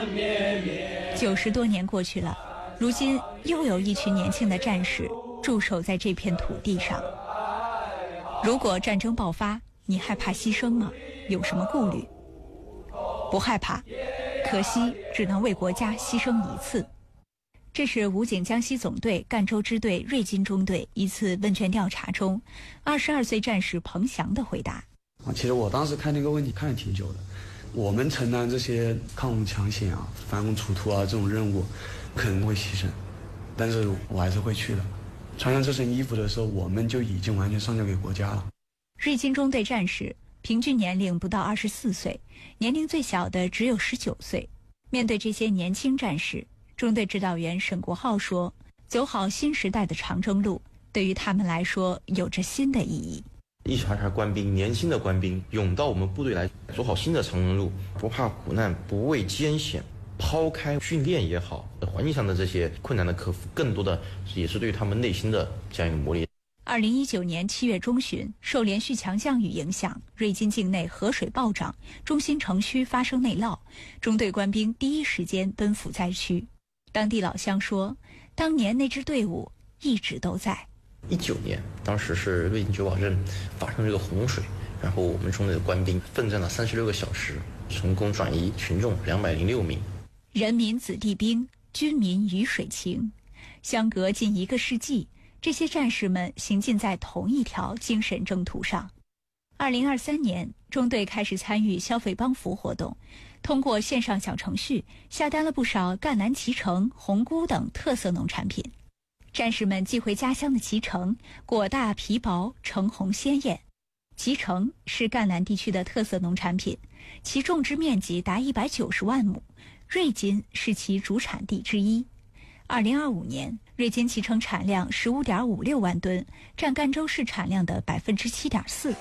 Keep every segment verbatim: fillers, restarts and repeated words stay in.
九十多年过去了，如今又有一群年轻的战士驻守在这片土地上。如果战争爆发，你害怕牺牲吗？有什么顾虑？不害怕，可惜只能为国家牺牲一次。这是武警江西总队赣州支队瑞金中队一次问卷调查中二十二岁战士彭翔的回答。 其实我当时看这个问题看了挺久的，我们承担这些抗洪抢险啊、反攻出土啊这种任务可能会牺牲，但是我还是会去的。穿上这身衣服的时候，我们就已经完全上交给国家了。 瑞金中队战士平均年龄不到二十四岁，年龄最小的只有十九岁。面对这些年轻战士，中队指导员沈国浩说，走好新时代的长征路对于他们来说有着新的意义。 一茬茬官兵，年轻的官兵涌到我们部队来，走好新的长征路，不怕苦难，不畏艰险，抛开训练也好，环境上的这些困难的克服，更多的也是对于他们内心的这样一个磨练。 二零一九年七月中旬，受连续强降雨影响，瑞金境内河水暴涨，中心城区发生内涝，中队官兵第一时间奔赴灾区。当地老乡说，当年那支队伍一直都在。 一九年，当时是瑞金九堡镇发生这个洪水，然后我们中队的官兵奋战了三十六个小时，成功转移群众两百零六名。 人民子弟兵，军民鱼水情，相隔近一个世纪，这些战士们行进在同一条精神征途上。二零二三年，中队开始参与消费帮扶活动，通过线上小程序下单了不少赣南脐橙、红菇等特色农产品。战士们寄回家乡的脐橙，果大皮薄，橙红鲜艳。脐橙是赣南地区的特色农产品，其种植面积达一百九十万亩，瑞金是其主产地之一。二零二五年，瑞金脐橙产量十五点五六万吨，占赣州市产量的百分之七点四。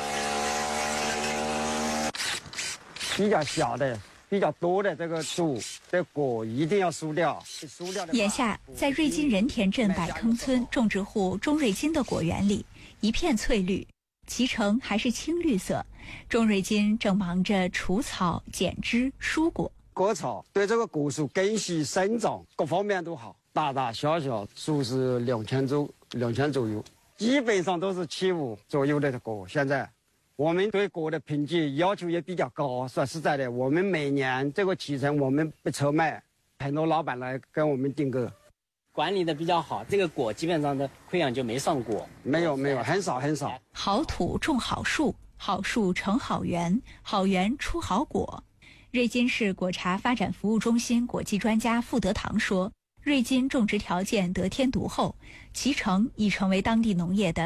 比较小的、比较多的这个树的果一定要疏掉。疏掉的。 眼下，在瑞金仁田镇百坑村种植户钟瑞金的果园里，一片翠绿，脐橙还是青绿色。钟瑞金正忙着除草、剪枝、疏果。 割草对这个果树根系生长各方面都好，大大小小树是两千周两千左右，基本上都是七五左右的果。现在我们对果的品质要求也比较高，说实在的，我们每年这个脐橙我们不愁卖，很多老板来跟我们订购。 管理的比较好，这个果基本上的溃疡就没上果。 没有没有，很少很少。 好土种好树，好树成好园，好园出好果。瑞金市果茶发展服务中心果技专家傅德堂说，瑞金种植条件得天独厚，脐橙已成为当地农业的